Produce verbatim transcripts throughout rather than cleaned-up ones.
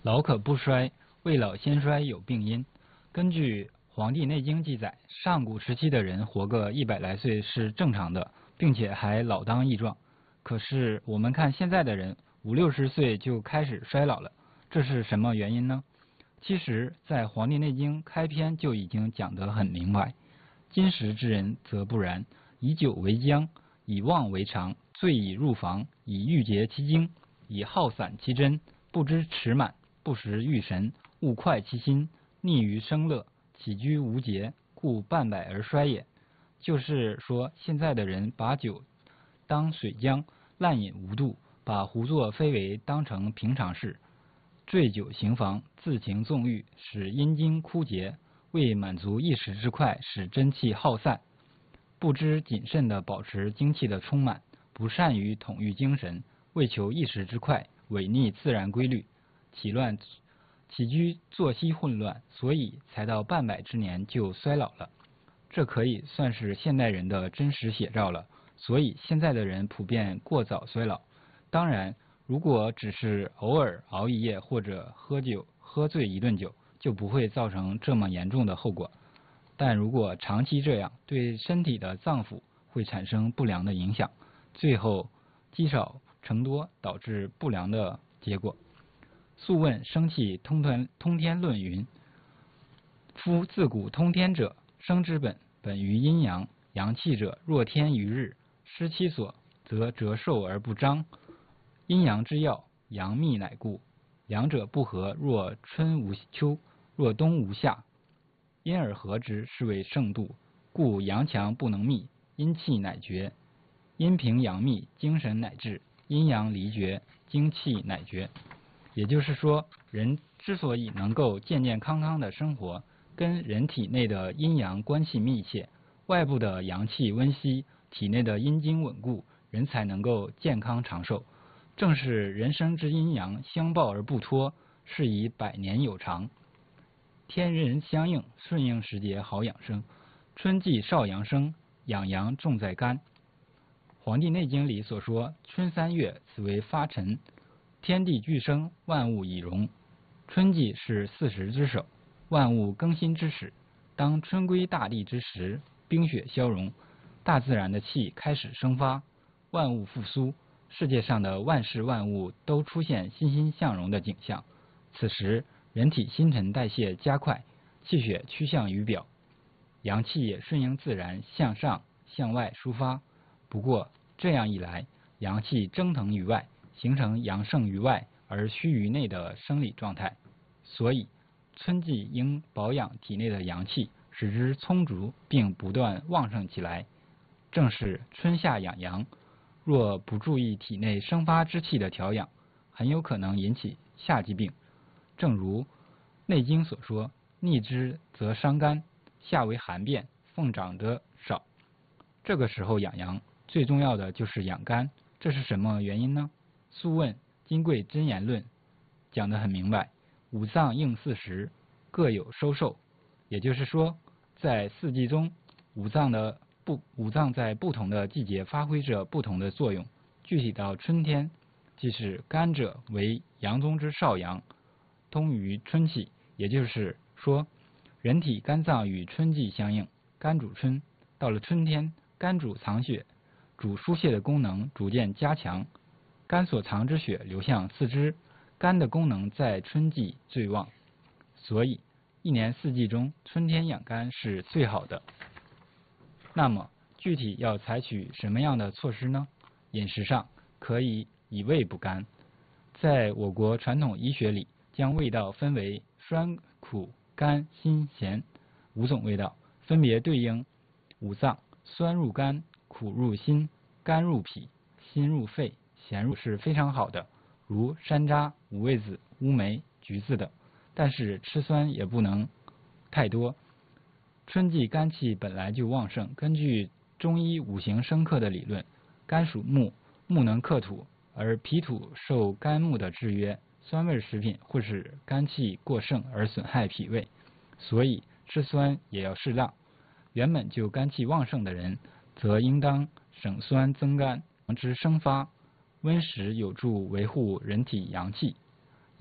老可不衰，未老先衰有病因。根据《黄帝内经》记载，上古时期的人活个一百来岁是正常的，并且还老当益壮。可是我们看现在的人，五六十岁就开始衰老了，这是什么原因呢？其实，在《黄帝内经》开篇就已经讲得很明白：今时之人则不然，以久为僵，以妄为常，醉以入房，以郁结其精，以耗散其真，不知持满，不识欲神，勿快其心，溺于声乐，起居无节，故半百而衰也。就是说，现在的人把酒当水浆，滥饮无度，把胡作非为当成平常事，醉酒行房，自情纵欲，使阴经枯竭，为满足一时之快，使真气耗散，不知谨慎地保持精气的充满，不善于统御精神，为求一时之快，违逆自然规律，起乱起居作息混乱，所以才到半百之年就衰老了。这可以算是现代人的真实写照了。所以现在的人普遍过早衰老。当然，如果只是偶尔熬一夜或者喝酒喝醉一顿酒，就不会造成这么严重的后果。但如果长期这样，对身体的脏腑会产生不良的影响，最后积少成多，导致不良的结果。素问生气通天通天论云：夫自古通天者，生之本，本于阴阳。阳气者，若天于日，失其所，则折寿而不彰。阴阳之要，阳秘乃固。阳者不和，若春无秋，若冬无夏。因而和之，是谓盛度。故阳强不能密，阴气乃绝；阴平阳密，精神乃至；阴阳离绝，精气乃绝。也就是说，人之所以能够健健康康的生活，跟人体内的阴阳关系密切，外部的阳气温煦，体内的阴经稳固，人才能够健康长寿。正是人生之阴阳相抱而不脱，是以百年有长。天人相应，顺应时节好养生。春季少阳生，养阳重在肝。《黄帝内经》里所说，春三月，此为发陈，天地俱生，万物以荣。春季是四时之首，万物更新之始。当春归大地之时，冰雪消融，大自然的气开始生发，万物复苏，世界上的万事万物都出现欣欣向荣的景象。此时，人体新陈代谢加快，气血趋向于表，阳气也顺应自然向上向外抒发。不过这样一来，阳气蒸腾于外，形成阳盛于外而虚于内的生理状态。所以春季应保养体内的阳气，使之充足并不断旺盛起来。正是春夏养阳，若不注意体内生发之气的调养，很有可能引起夏季病。正如《内经》所说，逆之则伤肝，夏为寒变，奉长者少。这个时候养阳，最重要的就是养肝。这是什么原因呢？《素问·金匮真言论》讲得很明白，五脏应四时，各有收受。也就是说，在四季中，五脏的不五脏在不同的季节发挥着不同的作用。具体到春天，即是肝者为阳中之少阳，通于春气。也就是说，人体肝脏与春季相应，肝主春。到了春天，肝主藏血，主疏泄的功能逐渐加强，肝所藏之血流向四肢，肝的功能在春季最旺。所以一年四季中，春天养肝是最好的。那么具体要采取什么样的措施呢？饮食上可以以味补肝。在我国传统医学里，将味道分为酸、苦、甘、辛、咸五种味道，分别对应五脏：酸入肝，苦入心，甘入脾，辛入肺，咸入是非常好的，如山楂、五味子、乌梅、橘子等。但是吃酸也不能太多。春季肝气本来就旺盛，根据中医五行生克的理论，肝属木，木能克土，而脾土受肝木的制约，酸味食品会使肝气过盛而损害脾胃，所以吃酸也要适当。原本就肝气旺盛的人，则应当省酸增甘，防之生发。温食有助维护人体阳气，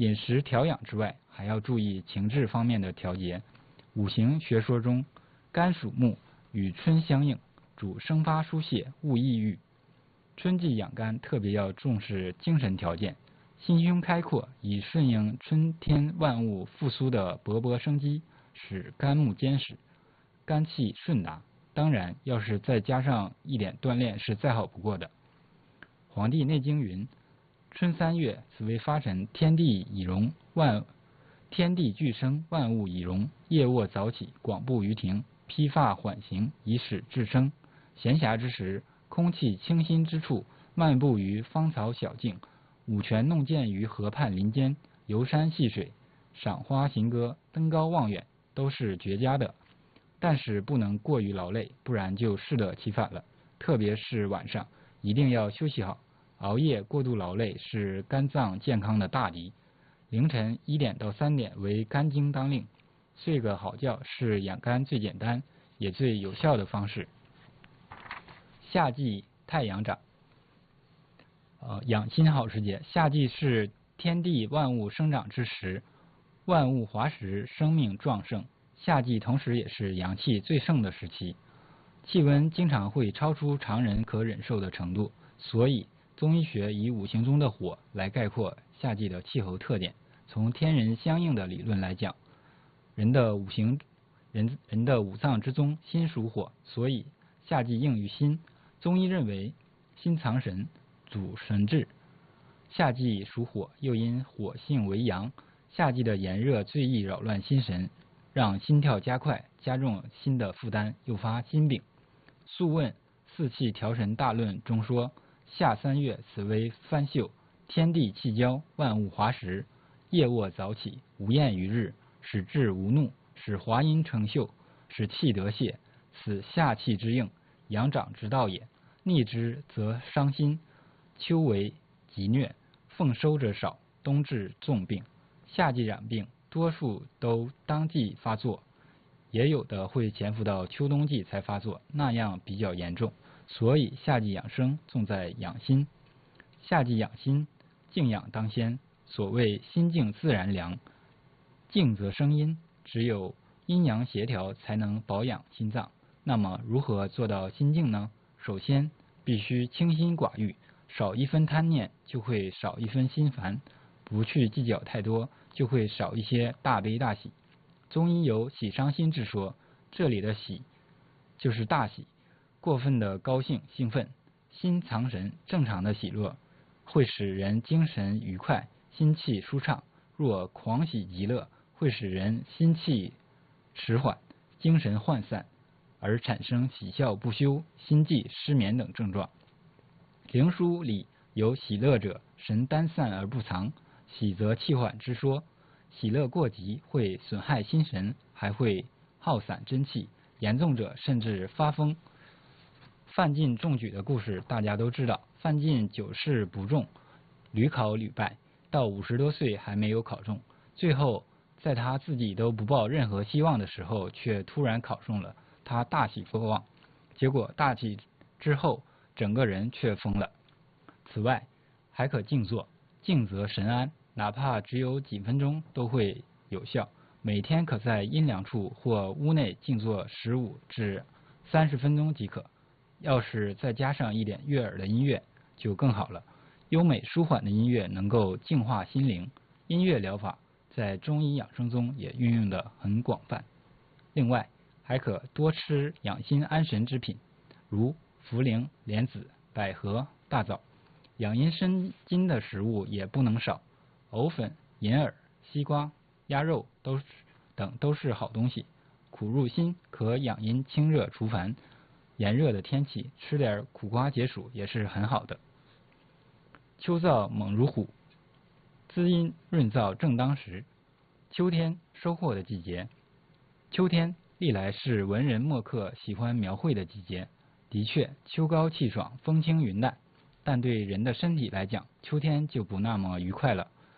饮食调养之外，还要注意情志方面的调节。五行学说中，肝属木，与春相应，主生发疏泄，勿抑郁。春季养肝特别要重视精神条件，心胸开阔，以顺应春天万物复苏的勃勃生机，使肝木坚实，肝气顺达。当然，要是再加上一点锻炼，是再好不过的。《黄帝内经》云：“春三月，此为发陈，天地以荣，万天地俱生，万物以荣。夜卧早起，广步于庭，披发缓行，以使志生。闲暇之时，空气清新之处，漫步于芳草小径，舞拳弄剑于河畔林间，游山戏水，赏花行歌，登高望远，都是绝佳的。但是不能过于劳累，不然就适得其反了。特别是晚上，一定要休息好。熬夜过度劳累是肝脏健康的大敌。凌晨一点到三点为肝经当令，睡个好觉是养肝最简单也最有效的方式。夏季太阳长，呃，养心好时节。夏季是天地万物生长之时，万物华实，生命壮盛。夏季同时也是阳气最盛的时期，气温经常会超出常人可忍受的程度，所以中医学以五行中的火来概括夏季的气候特点。从天人相应的理论来讲，人的五行人人的五脏之中，心属火，所以夏季应于心。中医认为，心藏神，主神志。夏季属火，又因火性为阳，夏季的炎热最易扰乱心神，让心跳加快，加重心的负担，诱发心病。《素问·四气调神大论》中说：“夏三月，此为番秀，天地气交，万物华实。夜卧早起，无厌于日，使志无怒，使华阴成秀，使气得泄。此夏气之应，阳长之道也。逆之则伤心。秋为疾疟，奉收者少，冬至重病。夏季染病，多数都当季发作，也有的会潜伏到秋冬季才发作，那样比较严重。所以夏季养生重在养心。夏季养心，静养当先。所谓心静自然凉，静则生阴，只有阴阳协调才能保养心脏。那么如何做到心静呢？首先必须清心寡欲，少一分贪念就会少一分心烦，不去计较太多，就会少一些大悲大喜。中医有喜伤心之说，这里的喜就是大喜，过分的高兴兴奋。心藏神，正常的喜乐会使人精神愉快，心气舒畅。若狂喜极乐，会使人心气迟缓，精神涣散，而产生喜笑不休、心悸、失眠等症状。灵枢里有喜乐者，神单散而不藏，喜则气缓之说。喜乐过急会损害心神，还会耗散真气，严重者甚至发疯。范进中举的故事大家都知道，范进九试不中，屡考屡败，到五十多岁还没有考中，最后在他自己都不抱任何希望的时候，却突然考中了，他大喜过望，结果大喜之后，整个人却疯了。此外，还可静坐，静则神安，哪怕只有几分钟都会有效。每天可在阴凉处或屋内静坐十五至三十分钟即可。要是再加上一点悦耳的音乐，就更好了。优美舒缓的音乐能够净化心灵，音乐疗法在中医养生中也运用得很广泛。另外，还可多吃养心安神之品，如茯苓、莲子、百合、大枣。养阴生津的食物也不能少，藕粉、银耳、西瓜、鸭肉都等都是好东西，苦入心，可养阴清热除烦。炎热的天气吃点苦瓜解暑也是很好的。秋燥猛如虎，滋阴润燥正当时。秋天收获的季节，秋天历来是文人墨客喜欢描绘的季节。的确，秋高气爽，风轻云淡，但对人的身体来讲，秋天就不那么愉快了。